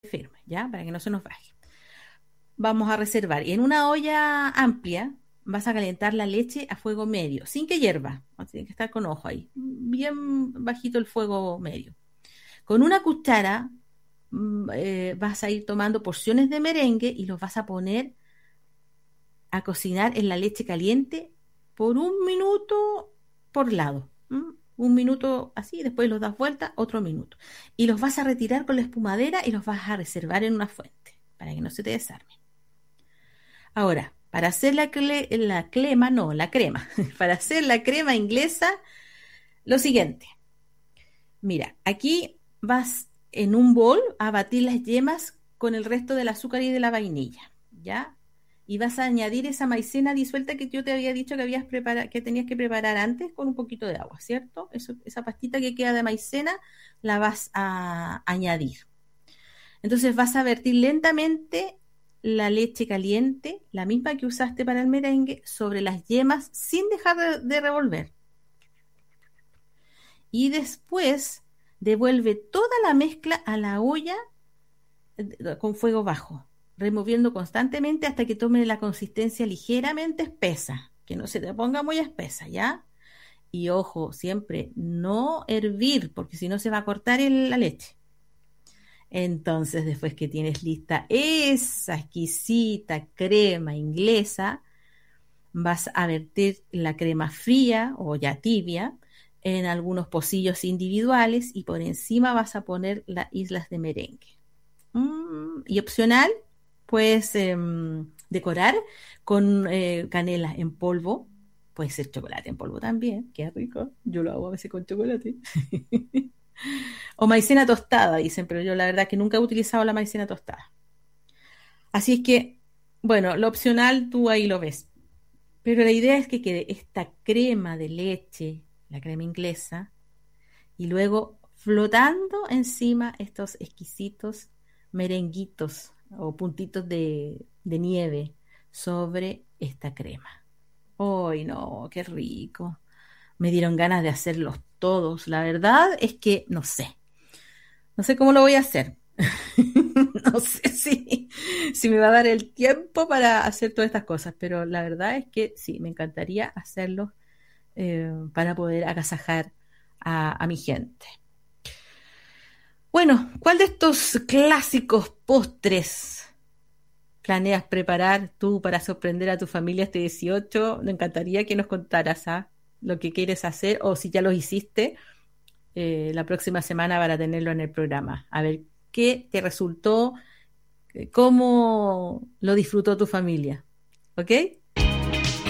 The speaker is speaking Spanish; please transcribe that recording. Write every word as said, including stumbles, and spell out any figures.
firme, ¿ya? Para que no se nos baje. Vamos a reservar. Y en una olla amplia vas a calentar la leche a fuego medio, sin que hierva. Tiene que estar con ojo ahí. Bien bajito el fuego medio. Con una cuchara mm, eh, vas a ir tomando porciones de merengue y los vas a poner a cocinar en la leche caliente por un minuto por lado. ¿m? Un minuto así, después los das vuelta, otro minuto. Y los vas a retirar con la espumadera y los vas a reservar en una fuente para que no se te desarmen. Ahora, para hacer la, cle- la crema, no, la crema, para hacer la crema inglesa, lo siguiente. Mira, aquí vas en un bol a batir las yemas con el resto del azúcar y de la vainilla, ¿ya? Y vas a añadir esa maicena disuelta que yo te había dicho que habías prepara- que tenías que preparar antes con un poquito de agua, ¿cierto? Eso, esa pastita que queda de maicena la vas a añadir. Entonces vas a vertir lentamente la leche caliente, la misma que usaste para el merengue, sobre las yemas sin dejar de, de revolver. Y después devuelve toda la mezcla a la olla eh, con fuego bajo, removiendo constantemente hasta que tome la consistencia ligeramente espesa, que no se te ponga muy espesa, ¿ya? Y ojo, siempre no hervir, porque si no se va a cortar el- la leche. Entonces, después que tienes lista esa exquisita crema inglesa, vas a vertir la crema fría o ya tibia en algunos pocillos individuales y por encima vas a poner las islas de merengue. Mm, y opcional, puedes em, decorar con eh, canela en polvo. Puede ser chocolate en polvo también, qué rico. Yo lo hago a veces con chocolate. O maicena tostada, dicen, pero yo la verdad que nunca he utilizado la maicena tostada. Así es que, bueno, lo opcional tú ahí lo ves. Pero la idea es que quede esta crema de leche, la crema inglesa, y luego flotando encima estos exquisitos merenguitos o puntitos de, de nieve sobre esta crema. ¡Ay, no! ¡Qué rico! Me dieron ganas de hacerlos todos. La verdad es que no sé. No sé cómo lo voy a hacer. No sé si, si me va a dar el tiempo para hacer todas estas cosas, pero la verdad es que sí, me encantaría hacerlo eh, para poder agasajar a, a mi gente. Bueno, ¿cuál de estos clásicos postres planeas preparar tú para sorprender a tu familia este dieciocho? Me encantaría que nos contaras ¿ah? Lo que quieres hacer o si ya lo hiciste eh, la próxima semana para tenerlo en el programa. A ver qué te resultó, eh, cómo lo disfrutó tu familia. ¿Ok?